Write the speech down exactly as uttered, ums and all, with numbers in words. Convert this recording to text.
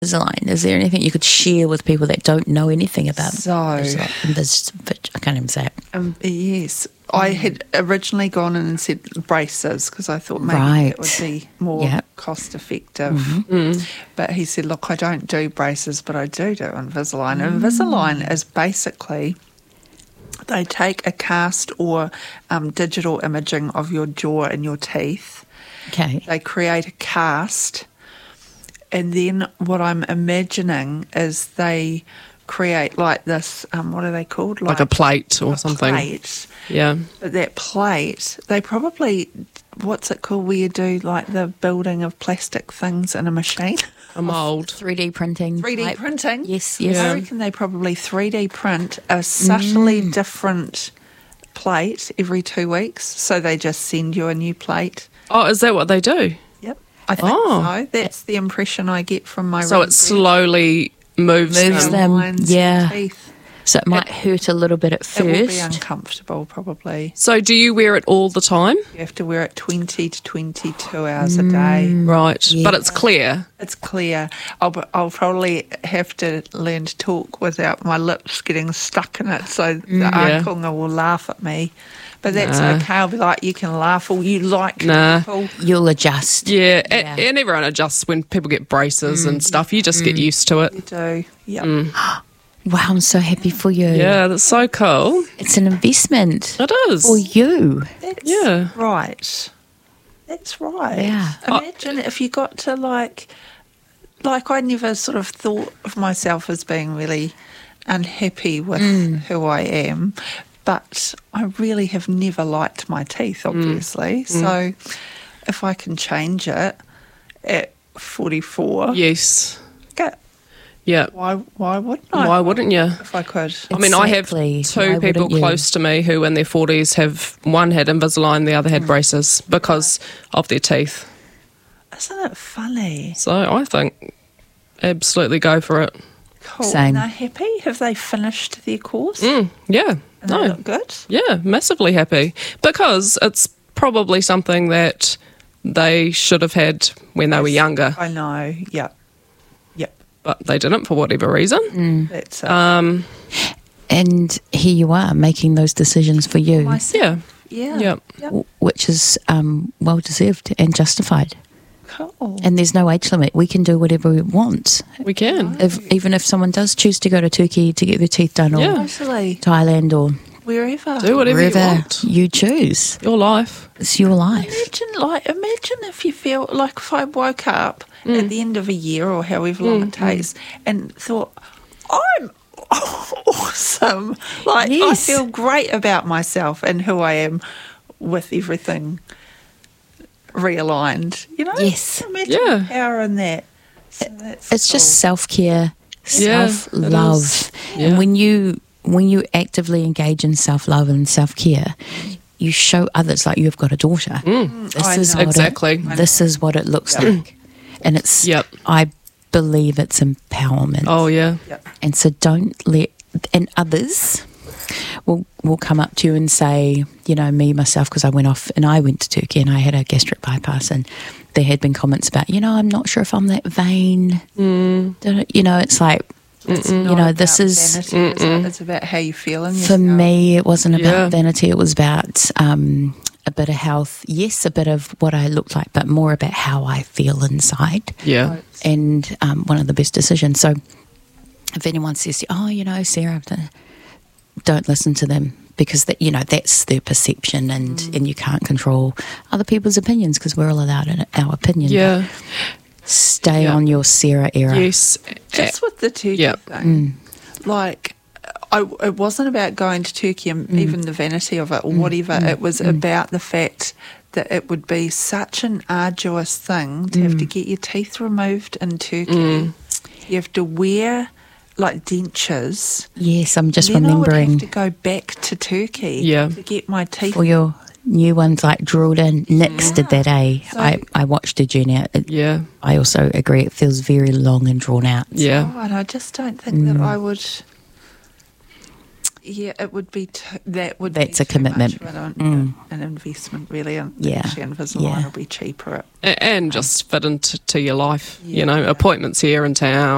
Invisalign? Is there anything you could share with people that don't know anything about So, Invis? I can't even say it. um, yes, I had originally gone in and said braces because I thought maybe Right. it would be more Yep. cost effective. But he said, look, I don't do braces, but I do do Invisalign. Invisalign is basically they take a cast or um, digital imaging of your jaw and your teeth. Okay. They create a cast, and then what I'm imagining is they create like this, um, what are they called? Like a plate or a something. plate. Yeah. But that plate, they probably, what's it called where you do like the building of plastic things in a machine? A mould. three D printing. three D type- printing? Yes, yes. I reckon they probably three D print a subtly Mm. different plate every two weeks. So they just send you a new plate. Oh, is that what they do? Yep. I think Oh. so. That's the impression I get from my So it renters. slowly moves, Moves them. them. Lines in yeah. teeth. So it might hurt a little bit at It will be first. uncomfortable probably. So do you wear it all the time? You have to wear it twenty to twenty-two hours a day. Right. Yeah. But it's clear. It's clear. I'll, I'll probably have to learn to talk without my lips getting stuck in it, so the Yeah. ākonga will laugh at me. But that's Nah. okay. I'll be like, you can laugh all you like. Nah. People. You'll adjust. Yeah, a- Yeah. and everyone adjusts when people get braces and stuff. You just get used to it. You do. Yep. Wow, I'm so happy for you. Yeah, that's so cool. It's an investment It is. for you. That's Yeah. right. That's right. Yeah. Imagine if you got to like, like I never sort of thought of myself as being really unhappy with who I am, but I really have never liked my teeth, obviously. So if I can change it at forty-four, Yes. okay, Yeah. why, why wouldn't I? Why wouldn't you? If I could. I mean, I have Exactly. two Why people wouldn't you? close to me who, in their forties, have one had Invisalign, the other had braces because of their teeth. Isn't it funny? So I think absolutely go for it. Cool. Same. And they're happy? Have they finished their course? Mm, yeah. And they No. look good? Yeah, massively happy because it's probably something that they should have had when they were younger, I know. Yep. Yep. but they didn't for whatever reason. That's it. Um, And here you are making those decisions for you, Myself. yeah, Yeah. yeah. Yep. w- which is um, well deserved and justified. Cool. And there's no age limit. We can do whatever we want. We can. If, even if someone does choose to go to Turkey to get their teeth done, or Yeah. Totally. Thailand, or Wherever. Do whatever you wherever want. you choose, Your life. it's your life. Imagine, like, imagine if you felt like if I woke up Mm. at the end of a year or however long it takes and thought, I'm awesome. Like, I Yes. feel great about myself and who I am with everything realigned. You know? Yes. Imagine Yeah. the power in that. So that's It's just self care, Yeah, it self love, is. and Yeah. when you when you actively engage in self love and self care, you show others like you've got a daughter. This I is know. what Exactly. It, this is what it looks like, and it's. Yep. I believe it's empowerment. Oh, yeah. Yep. And so don't let, and others will will come up to you and say, you know, me, myself, because I went off and I went to Turkey and I had a gastric bypass, and there had been comments about, you know, I'm not sure if I'm that vain. Mm. You know, it's like, It's you not know, about this is, vanity, is it? It's about how you feel in for yourself. me, it wasn't about Yeah. vanity. It was about um, a bit of health. Yes, a bit of what I looked like, but more about how I feel inside. Yeah. And um, one of the best decisions. So if anyone says, oh, you know, Sarah, don't listen to them, because that, you know, that's their perception, and, Mm. and you can't control other people's opinions, because we're all allowed in our opinion. Yeah. Stay Yeah. on your Sarah era. Yes. Just with the Turkey Yeah. thing, like, I, it wasn't about going to Turkey and even the vanity of it or whatever. It was about the fact that it would be such an arduous thing to have to get your teeth removed in Turkey. You have to wear like dentures. Yes, I'm just Then I would remembering have to go back to Turkey Yeah. to get my teeth. for your new ones like drilled in. Nix did that, eh? So- I, I watched the journey. It, Yeah. I also agree. It feels very long and drawn out. Yeah. Oh, and I just don't think that I would. Yeah, it would be. T- that would. That's be a too commitment. much of an, an investment, really. And Yeah, actually, Invisalign yeah. will be cheaper. A- And just fit into to your life, you know, appointments here in town.